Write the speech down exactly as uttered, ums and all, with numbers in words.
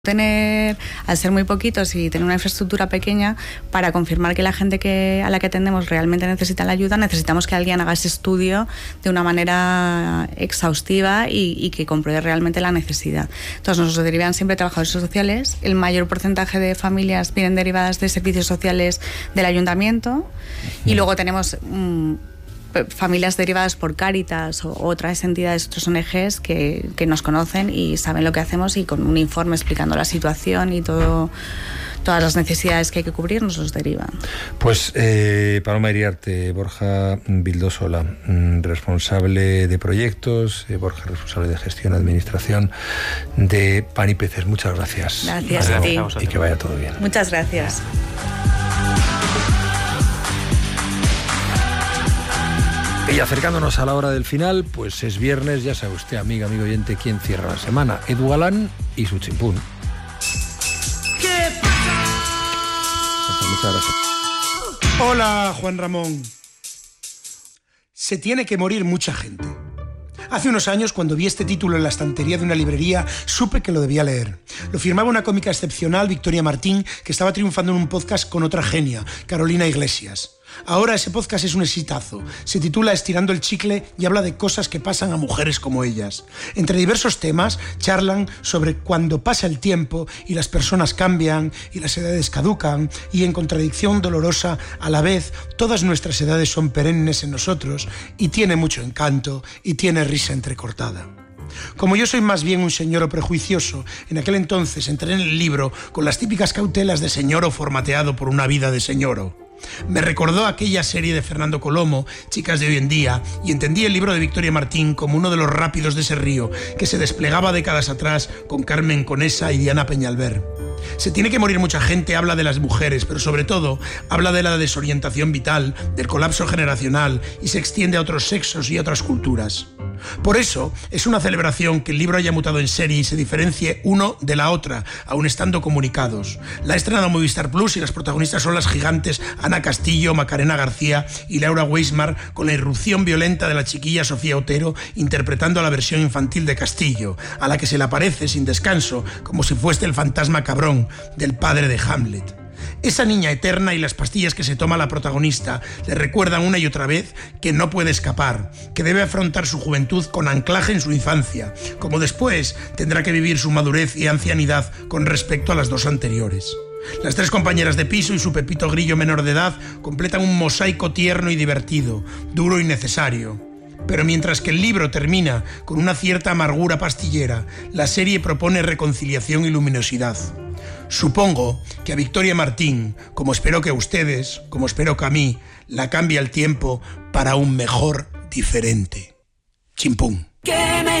Tener, al ser muy poquitos y tener una infraestructura pequeña, para confirmar que la gente que, a la que atendemos realmente necesita la ayuda, necesitamos que alguien haga ese estudio de una manera exhaustiva y, y que compruebe realmente la necesidad. Entonces nos derivan siempre trabajadores sociales. El mayor porcentaje de familias vienen derivadas de servicios sociales del ayuntamiento, y luego tenemos mmm, familias derivadas por Cáritas o otras entidades, otros O N Ges que, que nos conocen y saben lo que hacemos, y con un informe explicando la situación y todo, todas las necesidades que hay que cubrir nos los derivan. Pues eh, Paloma Iriarte, Borja Vildosola, responsable de proyectos, eh, Borja responsable de gestión, administración de Pan y Peces. Muchas gracias. Gracias a ti. Y que vaya todo bien. Muchas gracias. Y acercándonos a la hora del final, pues es viernes, ya sabe usted, amiga, amigo oyente, quién cierra la semana. Edu Galán y su chimpún. ¿Qué pasa? Muchas gracias. Hola, Juan Ramón. Se tiene que morir mucha gente. Hace unos años, cuando vi este título en la estantería de una librería, supe que lo debía leer. Lo firmaba una cómica excepcional, Victoria Martín, que estaba triunfando en un podcast con otra genia, Carolina Iglesias. Ahora ese podcast es un exitazo. Se titula Estirando el chicle y habla de cosas que pasan a mujeres como ellas. Entre diversos temas, charlan sobre cuando pasa el tiempo y las personas cambian y las edades caducan, y en contradicción dolorosa, a la vez, todas nuestras edades son perennes en nosotros, y tiene mucho encanto y tiene risa entrecortada. Como yo soy más bien un señoro prejuicioso, en aquel entonces entré en el libro con las típicas cautelas de señoro formateado por una vida de señoro. Me recordó aquella serie de Fernando Colomo, Chicas de hoy en día, y entendí el libro de Victoria Martín como uno de los rápidos de ese río que se desplegaba décadas atrás con Carmen Conesa y Diana Peñalver. Se tiene que morir mucha gente habla de las mujeres, pero sobre todo habla de la desorientación vital, del colapso generacional, y se extiende a otros sexos y a otras culturas. Por eso es una celebración que el libro haya mutado en serie y se diferencie uno de la otra, aun estando comunicados. La ha estrenado Movistar Plus y las protagonistas son las gigantes Ana Castillo, Macarena García y Laura Weismar, con la irrupción violenta de la chiquilla Sofía Otero interpretando a la versión infantil de Castillo, a la que se le aparece sin descanso como si fuese el fantasma cabrón del padre de Hamlet. Esa niña eterna y las pastillas que se toma la protagonista le recuerdan una y otra vez que no puede escapar, que debe afrontar su juventud con anclaje en su infancia, como después tendrá que vivir su madurez y ancianidad con respecto a las dos anteriores. Las tres compañeras de piso y su Pepito Grillo menor de edad completan un mosaico tierno y divertido, duro y necesario. Pero mientras que el libro termina con una cierta amargura pastillera, la serie propone reconciliación y luminosidad. Supongo que a Victoria Martín, como espero que a ustedes, como espero que a mí, la cambia el tiempo para un mejor diferente. Chimpún.